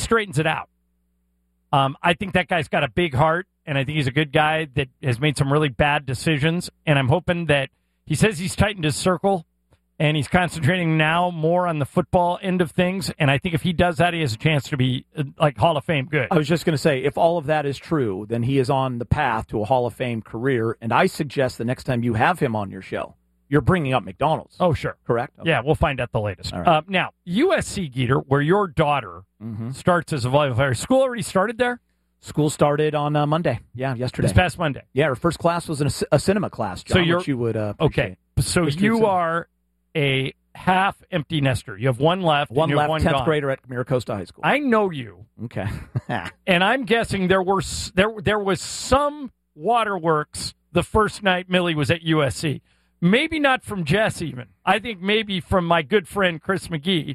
straightens it out. I think that guy's got a big heart, and I think he's a good guy that has made some really bad decisions, and I'm hoping that he says he's tightened his circle, and he's concentrating now more on the football end of things, and I think if he does that, he has a chance to be, Hall of Fame good. I was just going to say, if all of that is true, then he is on the path to a Hall of Fame career, and I suggest the next time you have him on your show, you're bringing up McDonald's. Oh, sure. Correct? Okay. Yeah, we'll find out the latest. All right. Now, USC, Geeter, where your daughter starts as a volleyball player. School already started there? School started on Monday. Yeah, yesterday. This past Monday. Yeah, her first class was a cinema class, John, which you would appreciate. Okay, so you are a half empty nester. You have one left. One left, 10th gone. grader at Miracosta High School. I know you. Okay. And I'm guessing there was some waterworks the first night Millie was at USC. Maybe not from Jess even. I think maybe from my good friend Chris McGee.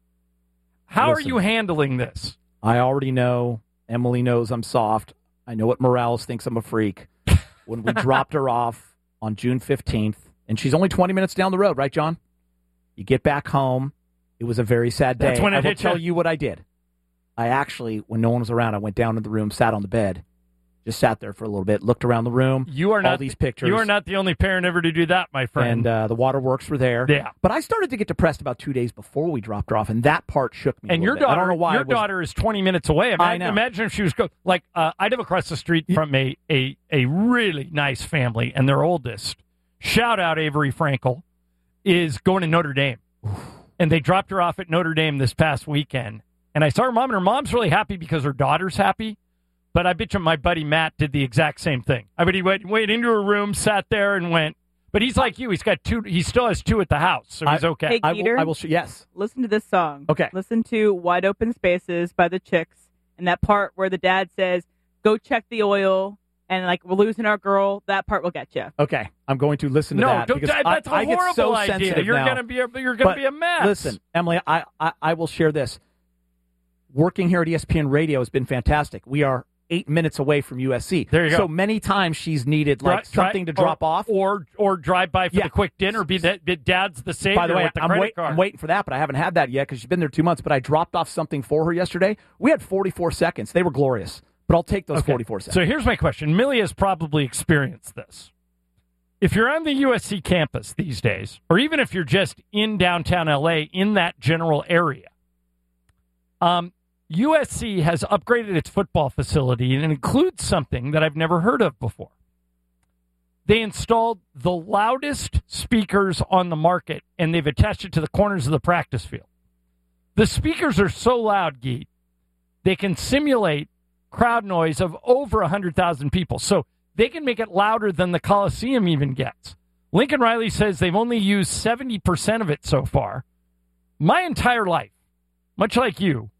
How are you handling this? I already know. Emily knows I'm soft. I know what Morales thinks I'm a freak. When we dropped her off on June 15th, and she's only 20 minutes down the road, right, John? You get back home. It was a very sad day. That's when I will tell you what I did. I actually, when no one was around, I went down to the room, sat on the bed, just sat there for a little bit, looked around the room. All these pictures. You are not the only parent ever to do that, my friend. And the waterworks were there. Yeah. But I started to get depressed about 2 days before we dropped her off, and that part shook me. And your daughter, I don't know why. Your daughter is 20 minutes away. I know. Imagine if she was I live across the street from a really nice family, and their oldest, shout out Avery Frankel, is going to Notre Dame. And they dropped her off at Notre Dame this past weekend. And I saw her mom, and her mom's really happy because her daughter's happy. But I bet you my buddy Matt did the exact same thing. I bet he went into her room, sat there, and went. But he's like you. He's got two. He still has two at the house, so he's okay. Hey, Geeter, I will. Yes. Listen to this song. Okay. Listen to "Wide Open Spaces" by the Chicks, and that part where the dad says, "Go check the oil," and we're losing our girl. That part will get you. Okay, I'm going to listen to that. No, that's a horrible get so idea. sensitive You're now. going to be a mess. Listen, Emily, I will share this. Working here at ESPN Radio has been fantastic. We are 8 minutes away from USC. There you go. So many times she's needed something to drop off. Or drive by for the quick dinner, be that dad's the savior. By the way, with the credit card. I'm waiting for that, but I haven't had that yet because she's been there 2 months. But I dropped off something for her yesterday. We had 44 seconds. They were glorious. But I'll take those 44 seconds. So here's my question. Millie has probably experienced this. If you're on the USC campus these days, or even if you're just in downtown LA in that general area, USC has upgraded its football facility, and it includes something that I've never heard of before. They installed the loudest speakers on the market, and they've attached it to the corners of the practice field. The speakers are so loud, Geet, they can simulate crowd noise of over 100,000 people. So they can make it louder than the Coliseum even gets. Lincoln Riley says they've only used 70% of it so far. My entire life, much like you,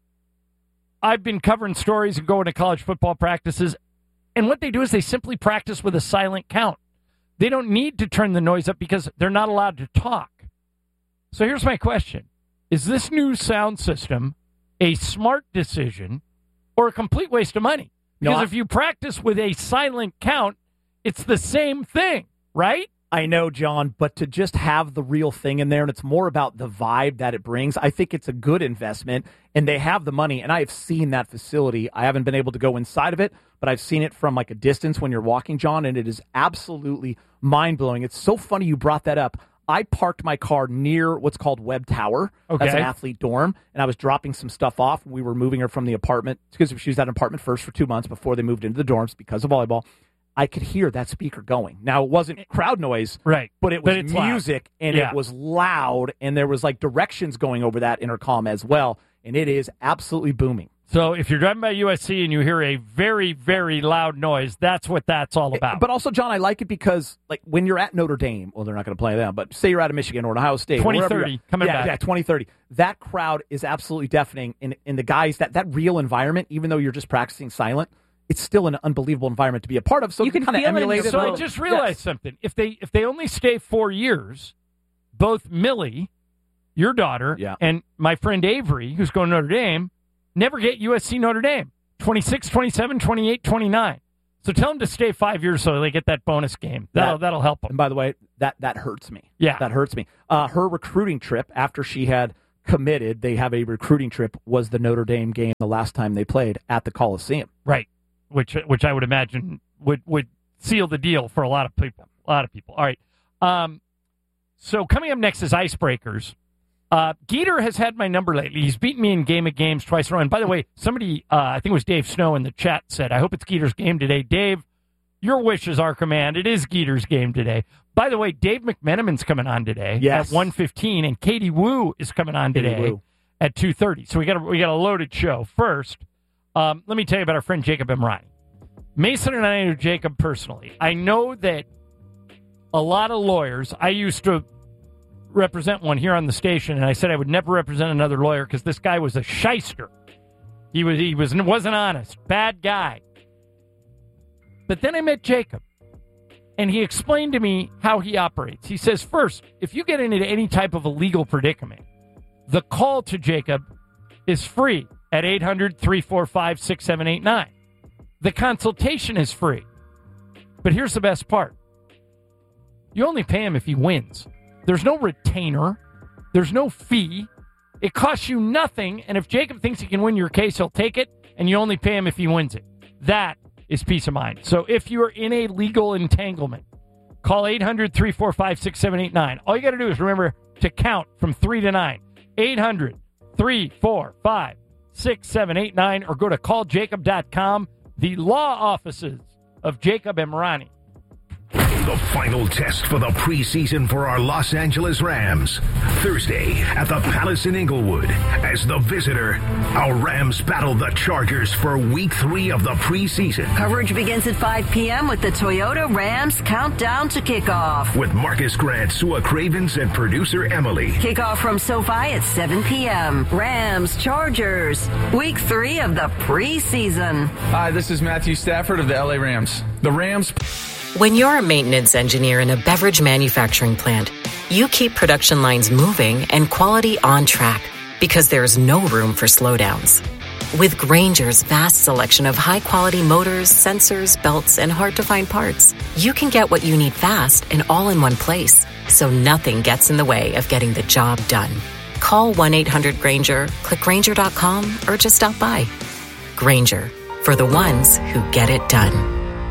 I've been covering stories and going to college football practices, and what they do is they simply practice with a silent count. They don't need to turn the noise up because they're not allowed to talk. So here's my question. Is this new sound system a smart decision or a complete waste of money? Because if you practice with a silent count, it's the same thing, right? I know, John, but to just have the real thing in there, and it's more about the vibe that it brings, I think it's a good investment, and they have the money, and I have seen that facility. I haven't been able to go inside of it, but I've seen it from a distance when you're walking, John, and it is absolutely mind-blowing. It's so funny you brought that up. I parked my car near what's called Webb Tower. Okay. That's an athlete dorm, and I was dropping some stuff off. We were moving her from the apartment, because she was at an apartment first for 2 months before they moved into the dorms because of volleyball. I could hear that speaker going. Now, it wasn't crowd noise, right? But it was music, loud. and it was loud, and there was directions going over that intercom as well, and it is absolutely booming. So if you're driving by USC and you hear a very, very loud noise, that's what that's all about. But also, John, I like it because when you're at Notre Dame, well, they're not going to play them, but say you're out of Michigan or Ohio State. 2030, coming back. Yeah, 2030. That crowd is absolutely deafening, and the guys, that real environment, even though you're just practicing silent, it's still an unbelievable environment to be a part of. So you can kind of emulate it. So I just realized something. If they only stay 4 years, both Millie, your daughter, and my friend Avery, who's going to Notre Dame, never get USC Notre Dame. 26, 27, 28, 29. So tell them to stay 5 years so they get that bonus game. That'll help them. And by the way, that hurts me. Yeah. That hurts me. Her recruiting trip after she had committed, they have a recruiting trip, was the Notre Dame game the last time they played at the Coliseum. Right, which I would imagine would seal the deal for a lot of people. All right. So coming up next is Icebreakers. Geeter has had my number lately. He's beaten me in Game of Games twice in a row. And by the way, somebody, I think it was Dave Snow in the chat, said, I hope it's Geeter's game today. Dave, your wish is our command. It is Geeter's game today. By the way, Dave McMenamin's coming on today at 1:15, and Katie Woo is coming on today at 2:30. So we got a loaded show. First, let me tell you about our friend Jacob Emrani. Mason and I know Jacob personally. I know that a lot of lawyers, I used to represent one here on the station, and I said I would never represent another lawyer because this guy was a shyster. He wasn't honest. Bad guy. But then I met Jacob, and he explained to me how he operates. He says, first, if you get into any type of a legal predicament, the call to Jacob is free at 800-345-6789. The consultation is free. But here's the best part. You only pay him if he wins. There's no retainer. There's no fee. It costs you nothing, and if Jacob thinks he can win your case, he'll take it, and you only pay him if he wins it. That is peace of mind. So if you're in a legal entanglement, call 800-345-6789. All you got to do is remember to count from 3 to 9. 800-345-6789, or go to calljacob.com. The law offices of Jacob Emrani. The final test for the preseason for our Los Angeles Rams. Thursday at the Palace in Inglewood. As the visitor, our Rams battle the Chargers for Week 3 of the preseason. Coverage begins at 5 p.m. with the Toyota Rams Countdown to Kickoff. With Marcus Grant, Sua Cravens, and producer Emily. Kickoff from SoFi at 7 p.m. Rams, Chargers, Week 3 of the preseason. Hi, this is Matthew Stafford of the LA Rams. The Rams... When you're a maintenance engineer in a beverage manufacturing plant, you keep production lines moving and quality on track because there's no room for slowdowns. With Grainger's vast selection of high-quality motors, sensors, belts, and hard-to-find parts, you can get what you need fast and all in one place, so nothing gets in the way of getting the job done. Call 1-800-GRAINGER, click Grainger.com, or just stop by. Grainger, for the ones who get it done.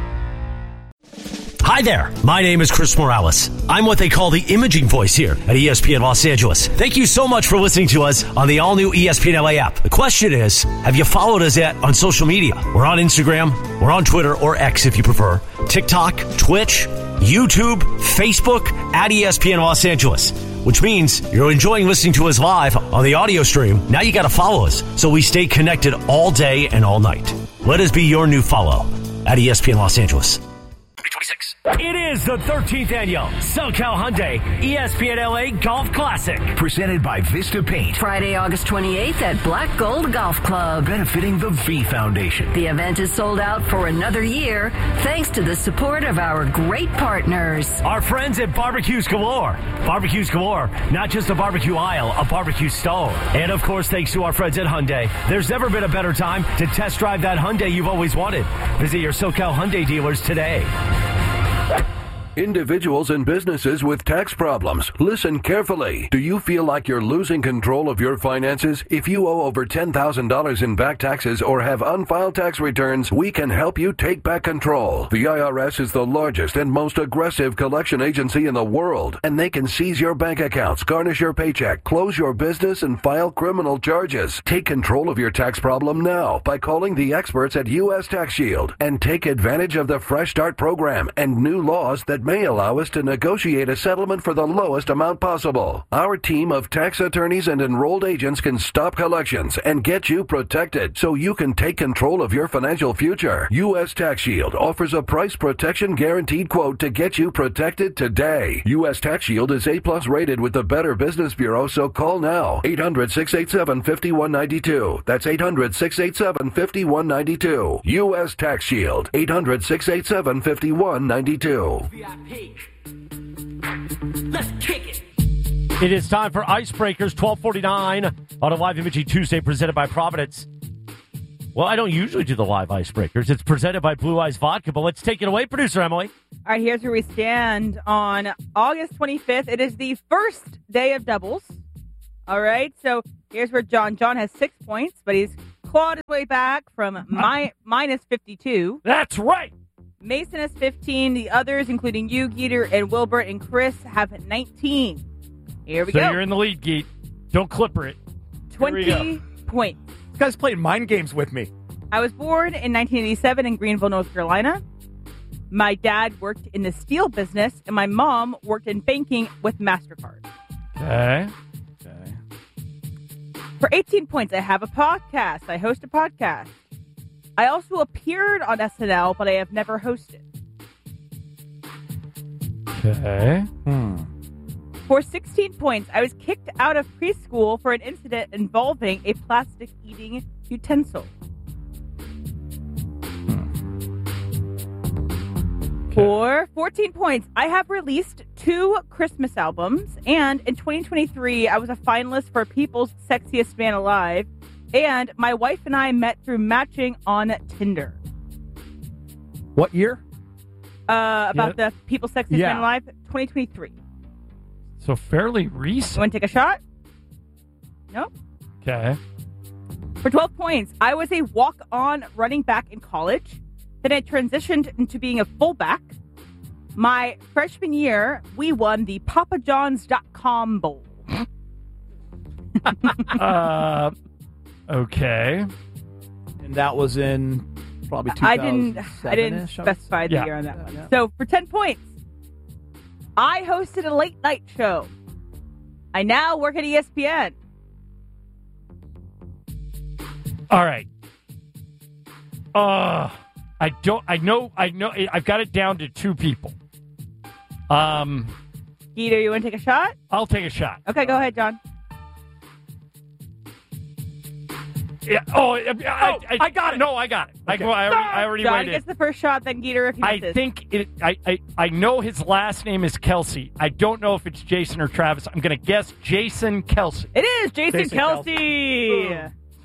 Hi there, my name is Chris Morales. I'm what they call the imaging voice here at ESPN Los Angeles. Thank you so much for listening to us on the all-new ESPN LA app. The question is, have you followed us yet on social media? We're on Instagram, we're on Twitter, or X if you prefer, TikTok, Twitch, YouTube, Facebook, at ESPN Los Angeles. Which means you're enjoying listening to us live on the audio stream. Now you got to follow us so we stay connected all day and all night. Let us be your new follow at ESPN Los Angeles. 26. It is the 13th annual SoCal Hyundai ESPN LA Golf Classic. Presented by Vista Paint. Friday, August 28th at Black Gold Golf Club. Benefiting the V Foundation. The event is sold out for another year thanks to the support of our great partners. Our friends at Barbecues Galore. Barbecues Galore, not just a barbecue aisle, a barbecue stove. And of course, thanks to our friends at Hyundai. There's never been a better time to test drive that Hyundai you've always wanted. Visit your SoCal Hyundai dealers today. Individuals and businesses with tax problems, listen carefully. Do you feel like you're losing control of your finances? If you owe over $10,000 in back taxes or have unfiled tax returns, we can help you take back control. The IRS is the largest and most aggressive collection agency in the world, and they can seize your bank accounts, garnish your paycheck, close your business, and file criminal charges. Take control of your tax problem now by calling the experts at U.S. Tax Shield and take advantage of the Fresh Start program and new laws that may allow us to negotiate a settlement for the lowest amount possible. Our team of tax attorneys and enrolled agents can stop collections and get you protected so you can take control of your financial future. U.S. Tax Shield offers a price protection guaranteed quote to get you protected today. U.S. Tax Shield is A+ rated with the Better Business Bureau, so call now. 800-687-5192. That's 800-687-5192. U.S. Tax Shield. 800-687-5192. Let's kick it. It is time for Icebreakers 1249 on a live imaging Tuesday presented by Providence. Well, I don't usually do the live Icebreakers. It's presented by Blue Eyes Vodka, but let's take it away, producer Emily. All right, here's where we stand on August 25th. It is the first day of doubles. All right, so here's where John has 6 points, but he's clawed his way back from minus 52. That's right. Mason has 15. The others, including you, Geeter, and Wilbert and Chris, have 19. Here we So go. you're in the lead, Geet. Don't clipper it. 20 points. This guy's playing mind games with me. I was born in 1987 in Greenville, North Carolina. My dad worked in the steel business, and my mom worked in banking with MasterCard. Okay. For 18 points, I have a podcast. I host a podcast. I also appeared on SNL, but I have never hosted. Okay. For 16 points, I was kicked out of preschool for an incident involving a plastic eating utensil. For 14 points, I have released 2 Christmas albums, and in 2023, I was a finalist for People's Sexiest Man Alive, and my wife and I met through matching on Tinder. What year? About the People's Sexiest Yeah. Man Alive, 2023. So fairly You recent. want to take a shot? No? Okay. For 12 points, I was a walk-on running back in college. Then I transitioned into being a fullback. My freshman year, we won the PapaJohns.com Bowl. Okay. And that was in probably 2007-ish. I didn't specify the Yeah. year on that one. So for 10 points, I hosted a late night show. I now work at ESPN. All right. I know. I've got it down to 2 people. Geeter, you want to take a shot? I'll take a shot. Okay, go ahead, John. Yeah. I got it. No, I got it. Okay. I already John went gets in. the first shot, then Geeter if he I misses. think it. I know his last name is Kelsey. I don't know if it's Jason or Travis. I'm going to guess Jason Kelsey. It is Jason Jason Kelsey.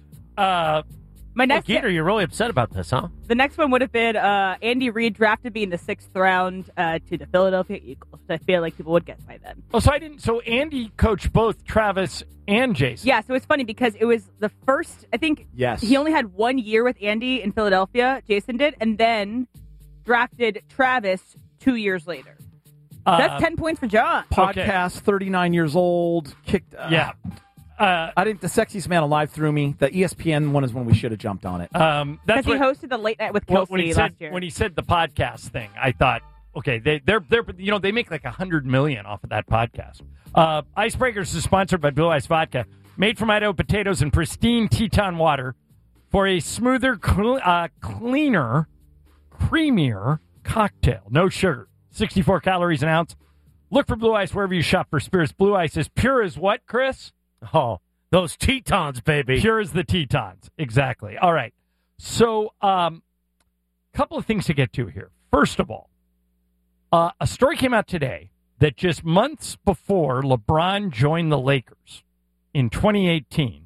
My next Geeter, you're really upset about this, huh? The next one would have been Andy Reid drafted me in the 6th round to the Philadelphia Eagles. I feel like people would guess by then. Oh, so I didn't. So Andy coached both Travis and Jason. Yeah, so it's funny because it was the first, I think Yes. he only had 1 year with Andy in Philadelphia, Jason did, and then drafted Travis 2 years later. That's 10 points for John. Podcast, 39 years old, kicked. Yeah. I think the Sexiest Man Alive threw me. The ESPN one is when we should have jumped on it. Because That's he what, hosted the late night with Kelsey when he last said year. when he said the podcast thing. I thought, okay, they're they make like $100 million off of that podcast. Icebreakers is sponsored by Blue Ice Vodka, made from Idaho potatoes and pristine Teton water for a smoother, cleaner, creamier cocktail. No sugar, 64 calories an ounce. Look for Blue Ice wherever you shop for spirits. Blue Ice is pure as what, Chris? Oh, those Tetons, baby. Pure as the Tetons. Exactly. All right. So, couple of things to get to here. First of all, a story came out today that just months before LeBron joined the Lakers in 2018,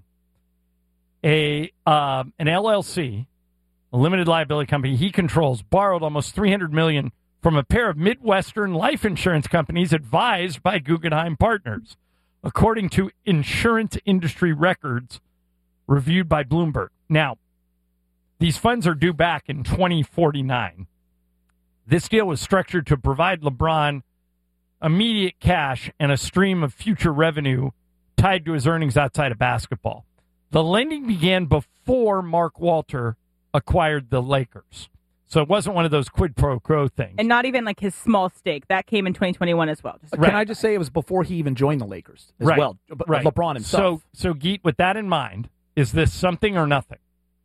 an LLC, a limited liability company he controls, borrowed almost $300 million from a pair of Midwestern life insurance companies advised by Guggenheim Partners, according to insurance industry records reviewed by Bloomberg. Now, these funds are due back in 2049. This deal was structured to provide LeBron immediate cash and a stream of future revenue tied to his earnings outside of basketball. The lending began before Mark Walter acquired the Lakers. So it wasn't one of those quid pro quo things. And not even like his small stake. That came in 2021 as well. Just Can I just say it was before he even joined the Lakers as well? Right. LeBron himself. So Geet, with that in mind, is this something or nothing?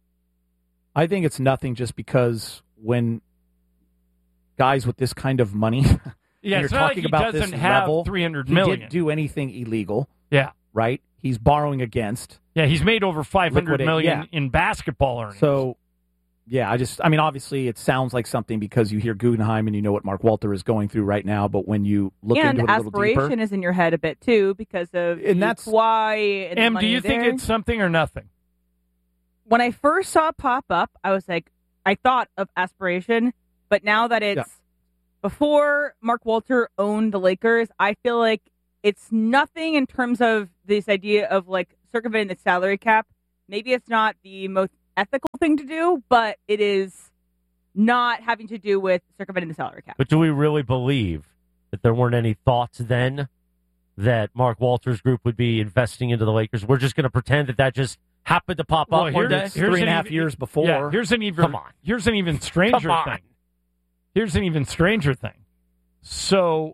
I think it's nothing just because when guys with this kind of money, Yeah, you're it's not like talking he about doesn't this have level, $300 he million. didn't do anything illegal, Yeah. right? He's borrowing against. Yeah, he's made over $500 million yeah. in basketball earnings. So, yeah, I mean, obviously it sounds like something because you hear Guggenheim and you know what Mark Walter is going through right now, but when you look and into it a little deeper. aspiration is in your head a bit too because of And that's why. And the Em, do money you think there. it's something or nothing? When I first saw it pop up, I was like, I thought of aspiration, but now that it's before Mark Walter owned the Lakers, I feel like it's nothing in terms of this idea of like circumventing the salary cap. Maybe it's not the most ethical thing to do, but it is not having to do with circumventing the salary cap. But do we really believe that there weren't any thoughts then that Mark Walters' group would be investing into the Lakers? We're just going to pretend that just happened to pop up one day? Here's 3.5 years before. Yeah, here's an even stranger thing. Here's an even stranger thing. So,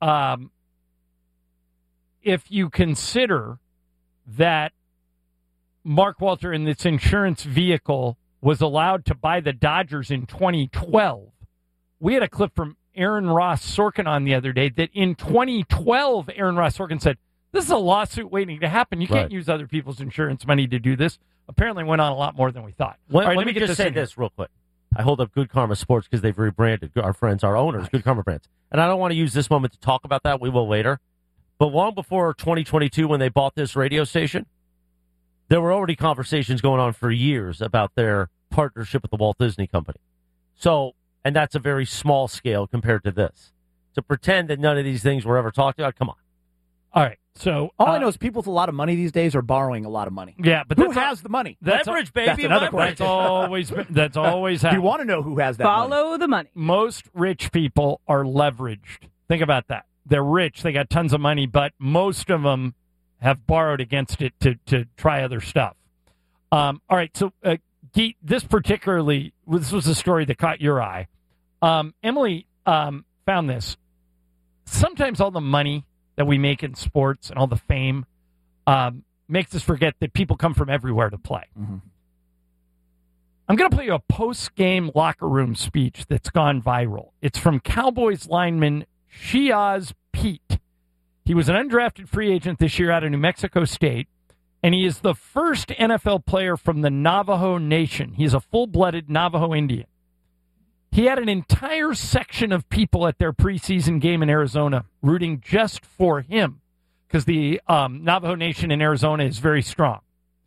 if you consider that Mark Walter in this insurance vehicle was allowed to buy the Dodgers in 2012, we had a clip from Aaron Ross Sorkin on the other day that in 2012, Aaron Ross Sorkin said, this is a lawsuit waiting to happen. You can't use other people's insurance money to do this. Apparently went on a lot more than we thought. Let me just say this real quick. I hold up Good Karma Sports because they've rebranded our friends, our owners, Good Karma Brands. And I don't want to use this moment to talk about that. We will later. But long before 2022, when they bought this radio station, there were already conversations going on for years about their partnership with the Walt Disney Company. So, and that's a very small scale compared to this. To pretend that none of these things were ever talked about, come on. All right. So all I know is people with a lot of money these days are borrowing a lot of money. Yeah, but who has the money? Leverage, baby. That's another question. That's always happened. You want to know who has that Follow the money. Most rich people are leveraged. Think about that. They're rich. They got tons of money, but most of them have borrowed against it to try other stuff. All right. So, Geet, this was a story that caught your eye. Emily found this. Sometimes all the money that we make in sports and all the fame makes us forget that people come from everywhere to play. Mm-hmm. I'm going to play you a post-game locker room speech that's gone viral. It's from Cowboys lineman Shiaz Pete. He was an undrafted free agent this year out of New Mexico State, and he is the first NFL player from the Navajo Nation. He's a full-blooded Navajo Indian. He had an entire section of people at their preseason game in Arizona rooting just for him because the Navajo Nation in Arizona is very strong.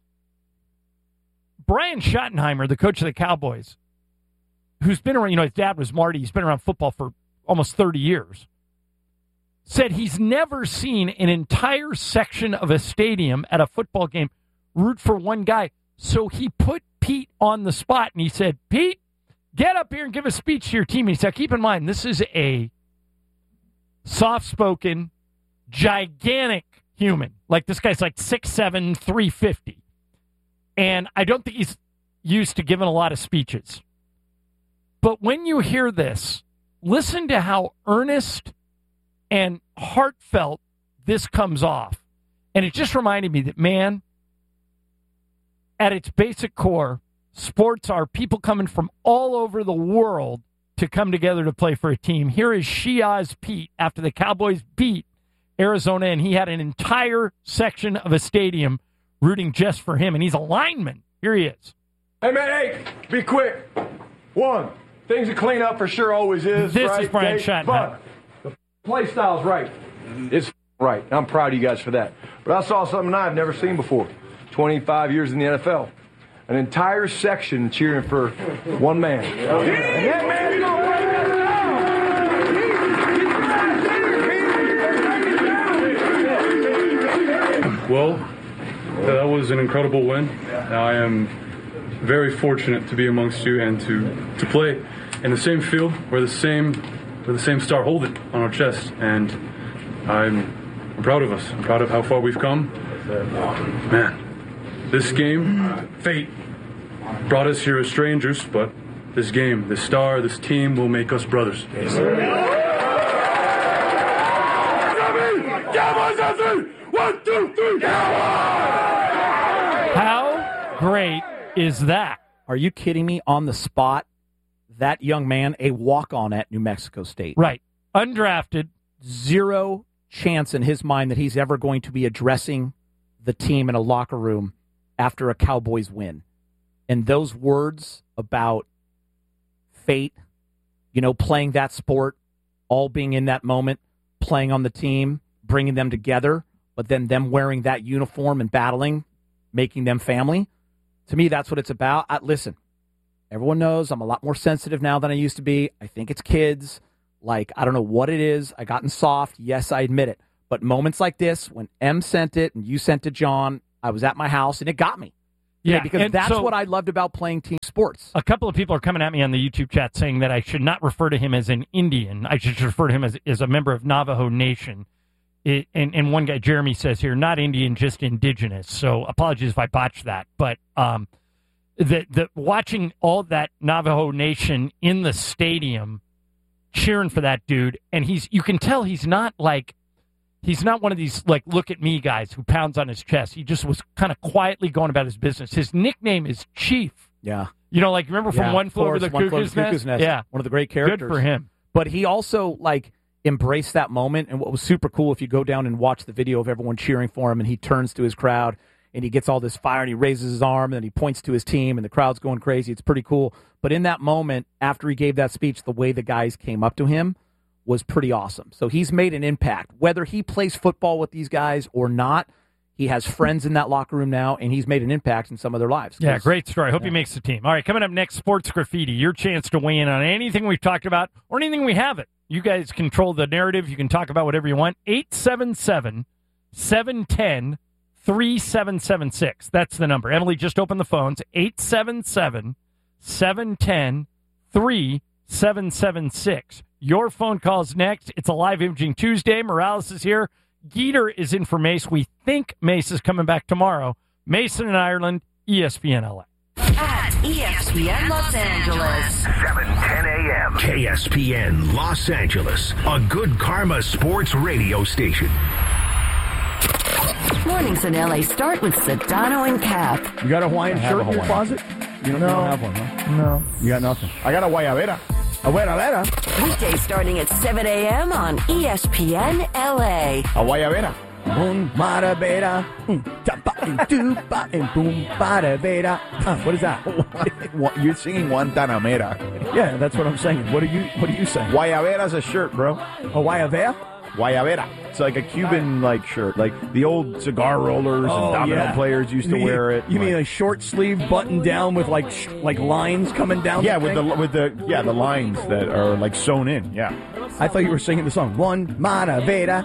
Brian Schottenheimer, the coach of the Cowboys, who's been around, his dad was Marty, he's been around football for almost 30 years, said he's never seen an entire section of a stadium at a football game root for one guy. So he put Pete on the spot and he said, Pete, get up here and give a speech to your team. He said, keep in mind, this is a soft-spoken, gigantic human. Like, this guy's like 6'7", 350. And I don't think he's used to giving a lot of speeches. But when you hear this, listen to how earnest and heartfelt this comes off. And it just reminded me that, man, at its basic core, sports are people coming from all over the world to come together to play for a team. Here is Shiaz Pete after the Cowboys beat Arizona, and he had an entire section of a stadium rooting just for him, and he's a lineman. Here he is. Hey, man, hey, be quick. One, things to clean up for sure always is. This right, is Brian Schottenheimer. But the play style's right. It's right. I'm proud of you guys for that. But I saw something I've never seen before. 25 years in the NFL. An entire section cheering for one man. And that man's gonna break that down. Well, that was an incredible win. I am very fortunate to be amongst you and to play in the same field where the same star hold it on our chest. And I'm proud of us. I'm proud of how far we've come. Man, this game, fate, brought us here as strangers, but this game, this star, this team will make us brothers. Yes, One, two, three, How great is that? Are you kidding me? On the spot, that young man, a walk-on at New Mexico State. Right. Undrafted. Zero chance in his mind that he's ever going to be addressing the team in a locker room after a Cowboys win. And those words about fate, playing that sport, all being in that moment, playing on the team, bringing them together, but then them wearing that uniform and battling, making them family. To me, that's what it's about. Listen, everyone knows I'm a lot more sensitive now than I used to be. I think it's kids. I don't know what it is. I gotten soft. Yes, I admit it. But moments like this, when M sent it and you sent it, John, I was at my house and it got me. Yeah, because that's what I loved about playing team sports. A couple of people are coming at me on the YouTube chat saying that I should not refer to him as an Indian. I should refer to him as a member of Navajo Nation. And one guy, Jeremy, says here, not Indian, just indigenous. So apologies if I botched that. But the watching all that Navajo Nation in the stadium cheering for that dude, and you can tell he's not one of these, like, look at me guys who pounds on his chest. He just was kind of quietly going about his business. His nickname is Chief. Yeah. You know, like, remember from One Flew Over the Cuckoo's Nest? Yeah. One of the great characters. Good for him. But he also, like, embraced that moment. And what was super cool, if you go down and watch the video of everyone cheering for him, and he turns to his crowd, and he gets all this fire, and he raises his arm, and then he points to his team, and the crowd's going crazy. It's pretty cool. But in that moment, after he gave that speech, the way the guys came up to him was pretty awesome. So he's made an impact. Whether he plays football with these guys or not, he has friends in that locker room now, and he's made an impact in some of their lives. Yeah, great story. I hope he makes the team. All right, coming up next, Sports Graffiti. Your chance to weigh in on anything we've talked about or anything we haven't. You guys control the narrative. You can talk about whatever you want. 877-710-3776. That's the number. Emily just opened the phones. 877-710-3776. Your phone call's next. It's a live Imaging Tuesday. Morales is here. Geeter is in for Mace. We think Mace is coming back tomorrow. Mason in Ireland, ESPN LA. At ESPN Los Angeles. 7:10 a.m. KSPN Los Angeles, a good karma sports radio station. Mornings in LA start with Sedano and Cap. You got a Hawaiian shirt in your closet? You don't have one, huh? No. You got nothing. I got a guayabera. A guayabera. Weekdays starting at 7 a.m. on ESPN LA. A guayabera. Un maravera. What is that? You're singing Guantanamera. Yeah, that's what I'm saying. What are you saying? Guayabera's a shirt, bro. A guayabera? Guayabera. It's like a Cuban shirt, like the old cigar rollers and domino players used to wear it. You mean a short sleeve button down with like lines coming down? Yeah, with the lines that are like sewn in. Yeah. I thought you were singing the song One Maravera.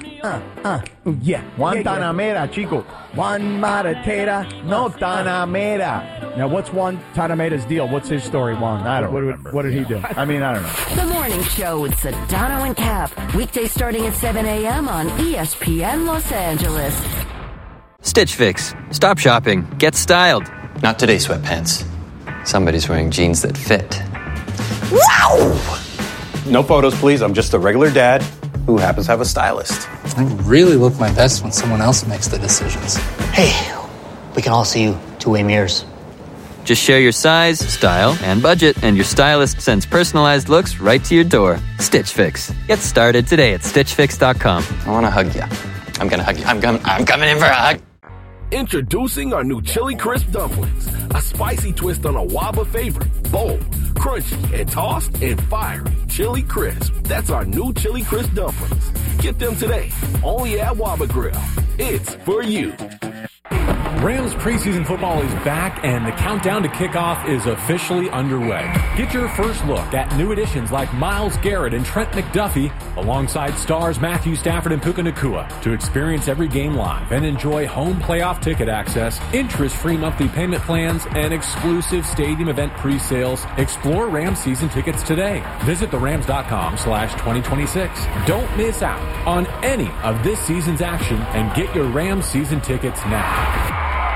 Yeah. Guantanamera, chico. One Maratera. No Tanamera. Now, what's Juan Tanamera's deal? What's his story, Juan? I don't remember. What did he do? I mean, I don't know. The Morning Show with Sedano and Cap. Weekdays starting at 7 a.m. on ESPN Los Angeles. Stitch Fix. Stop shopping. Get styled. Not today, sweatpants. Somebody's wearing jeans that fit. Wow! No photos, please. I'm just a regular dad who happens to have a stylist. I really look my best when someone else makes the decisions. Hey, we can all see you two-way mirrors. Just share your size, style, and budget, and your stylist sends personalized looks right to your door. Stitch Fix. Get started today at StitchFix.com. I want to hug you. I'm going to hug you. I'm coming in for a hug. Introducing our new Chili Crisp dumplings. A spicy twist on a Waba favorite. Bold, crunchy, and tossed and fiery. Chili Crisp. That's our new Chili Crisp dumplings. Get them today. Only at Waba Grill. It's for you. Rams preseason football is back, and the countdown to kickoff is officially underway. Get your first look at new additions like Myles Garrett and Trent McDuffie, alongside stars Matthew Stafford and Puka Nacua, to experience every game live and enjoy home playoff ticket access, interest-free monthly payment plans, and exclusive stadium event pre-sales. Explore Rams season tickets today. Visit therams.com/2026. Don't miss out on any of this season's action and get your Rams season tickets now.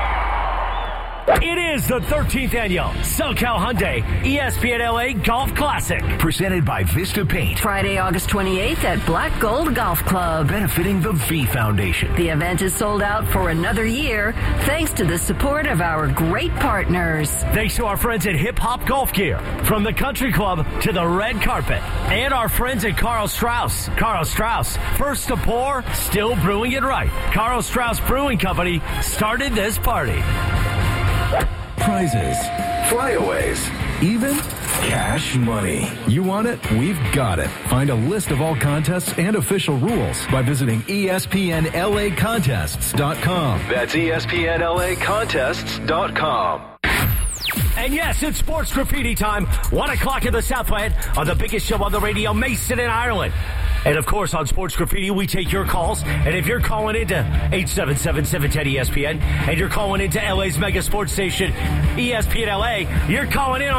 It is the 13th annual SoCal Hyundai ESPN LA Golf Classic. Presented by Vista Paint. Friday, August 28th at Black Gold Golf Club. Benefiting the V Foundation. The event is sold out for another year thanks to the support of our great partners. Thanks to our friends at Hip Hop Golf Gear. From the country club to the red carpet. And our friends at Carl Strauss. Carl Strauss, first to pour, still brewing it right. Carl Strauss Brewing Company started this party. Prizes, flyaways, even cash money. You want it? We've got it. Find a list of all contests and official rules by visiting ESPNLAcontests.com. That's ESPNLAcontests.com. And yes, it's Sports Graffiti time. 1 o'clock in the Southland on the biggest show on the radio, Mason in Ireland. And, of course, on Sports Graffiti, we take your calls. And if you're calling into 877-710-ESPN and you're calling into LA's mega sports station, ESPN LA, you're calling in on